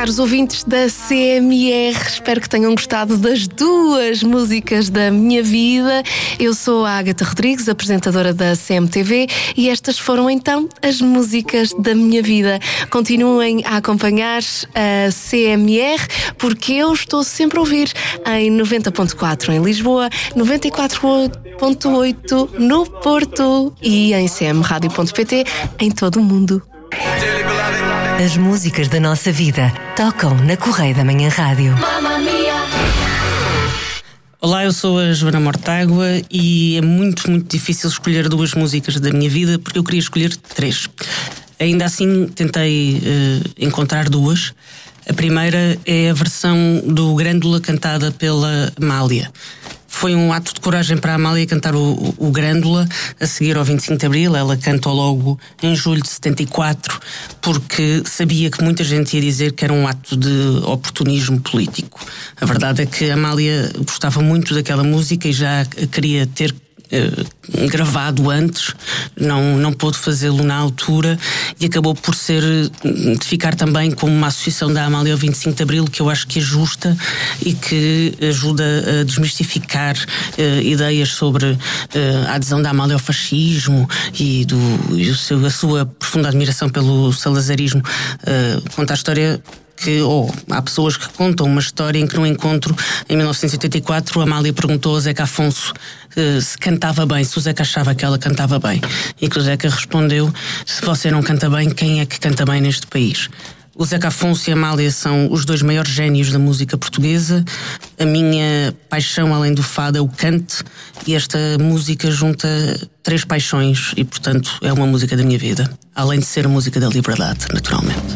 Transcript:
caros ouvintes da CMR, espero que tenham gostado das duas músicas da minha vida. Eu sou a Ágata Rodrigues, apresentadora da CMTV, e estas foram então as músicas da minha vida. Continuem a acompanhar a CMR, porque eu estou sempre a ouvir em 90.4 em Lisboa, 94.8 no Porto e em cmradio.pt em todo o mundo. As músicas da nossa vida tocam na Correia da Manhã Rádio. Olá, eu sou a Joana Mortágua e é muito difícil escolher duas músicas da minha vida porque eu queria escolher três. Ainda assim tentei encontrar duas. A primeira é a versão do Grândola cantada pela Amália. Foi um ato de coragem para a Amália cantar o Grândola a seguir ao 25 de Abril. Ela cantou logo em julho de 74, porque sabia que muita gente ia dizer que era um ato de oportunismo político. A verdade é que a Amália gostava muito daquela música e já queria ter gravado antes, não pôde fazê-lo na altura e acabou por ficar também como uma associação da Amália ao 25 de Abril, que eu acho que é justa e que ajuda a desmistificar ideias sobre a adesão da Amália ao fascismo e a sua profunda admiração pelo salazarismo. Conta a história que há pessoas que contam uma história em que num encontro em 1984 a Amália perguntou a Zeca Afonso se cantava bem, se o Zeca achava que ela cantava bem, e que o Zeca respondeu: se você não canta bem, quem é que canta bem neste país? O Zeca Afonso e a Amália são os dois maiores génios da música portuguesa. A minha paixão, além do fado, é o cante, e esta música junta três paixões e, portanto, é uma música da minha vida, além de ser a música da liberdade, naturalmente.